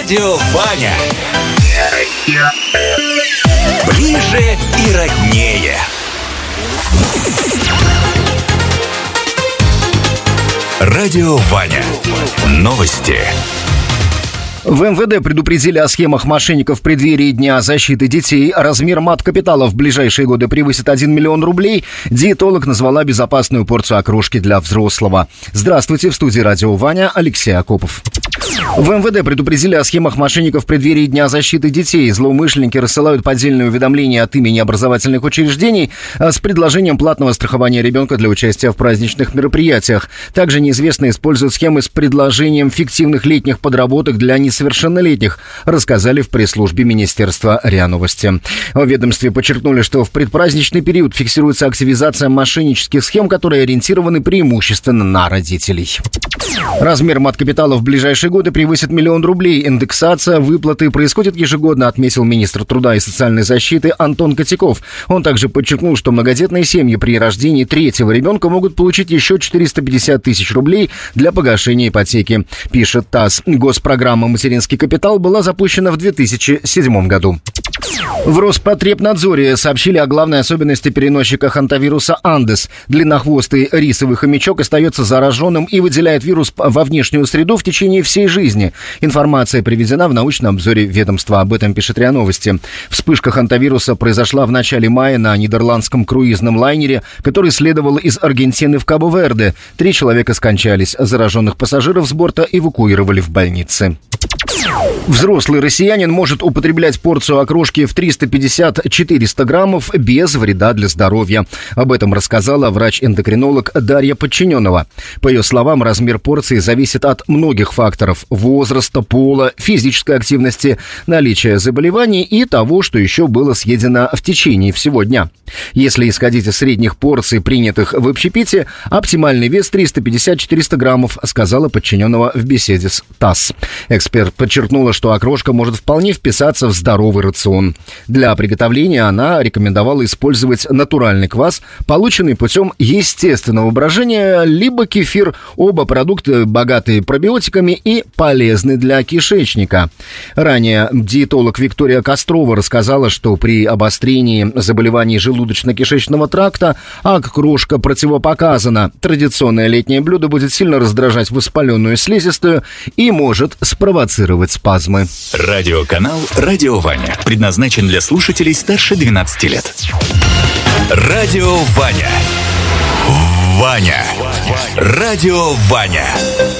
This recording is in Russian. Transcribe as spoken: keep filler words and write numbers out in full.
Радио Ваня. Ближе и роднее. Радио Ваня. Новости. В эм вэ дэ предупредили о схемах мошенников в преддверии Дня защиты детей. Размер мат-капитала в ближайшие годы превысит один миллион рублей. Диетолог назвала безопасную порцию окрошки для взрослого. Здравствуйте, в студии Радио Ваня Алексей Акопов. В эм вэ дэ предупредили о схемах мошенников в преддверии Дня защиты детей. Злоумышленники рассылают поддельные уведомления от имени образовательных учреждений с предложением платного страхования ребенка для участия в праздничных мероприятиях. Также неизвестные используют схемы с предложением фиктивных летних подработок для несовершеннолетних, рассказали в пресс-службе Министерства РИА Новости. В ведомстве подчеркнули, что в предпраздничный период фиксируется активизация мошеннических схем, которые ориентированы преимущественно на родителей. Размер мат-капитала в ближайшие годы превысит миллион рублей. Индексация выплаты происходит ежегодно, отметил министр труда и социальной защиты Антон Котяков. Он также подчеркнул, что многодетные семьи при рождении третьего ребенка могут получить еще четыреста пятьдесят тысяч рублей для погашения ипотеки. Пишет ТАСС. Госпрограмма «Материнский капитал» была запущена в две тысячи седьмом году. В Роспотребнадзоре сообщили о главной особенности переносчика хантавируса Андес. Длиннохвостый рисовый хомячок остается зараженным и выделяет вирус во внешнюю среду в течение всей жизни. Информация приведена в научном обзоре ведомства. Об этом пишет РИА Новости. Вспышка хантавируса произошла в начале мая на нидерландском круизном лайнере, который следовал из Аргентины в Кабо-Верде. Три человека скончались. Зараженных пассажиров с борта эвакуировали в больницы. Взрослый россиянин может употреблять порцию окрошки в триста пятьдесят - четыреста граммов без вреда для здоровья. Об этом рассказала врач-эндокринолог Дарья Подчиненова. По ее словам, размер порции зависит от многих факторов: возраста, пола, физической активности, наличия заболеваний и того, что еще было съедено в течение всего дня. Если исходить из средних порций, принятых в общепите, оптимальный вес триста пятьдесят - четыреста граммов, сказала Подчиненова в беседе с ТАСС. Эксперт подчеркнула, что окрошка может вполне вписаться в здоровый рацион. Для приготовления она рекомендовала использовать натуральный квас, полученный путем естественного брожения, либо кефир. Оба продукта богаты пробиотиками и полезны для кишечника. Ранее диетолог Виктория Кострова рассказала, что при обострении заболеваний желудочно-кишечного тракта окрошка противопоказана. Традиционное летнее блюдо будет сильно раздражать воспаленную слизистую и может спровоцировать спазмы. Радиоканал «Радио Ваня» предназначен для слушателей старше двенадцати лет. Радио Ваня. Ваня. Радио Ваня.